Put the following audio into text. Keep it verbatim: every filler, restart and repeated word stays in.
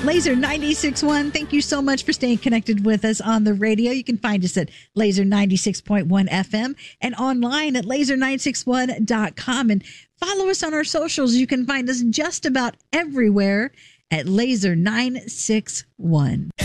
Laser ninety-six point one, thank you so much for staying connected with us on the radio. You can find us at Laser ninety-six point one F M and online at laser nine six one dot com. And follow us on our socials. You can find us just about everywhere at Laser nine six one.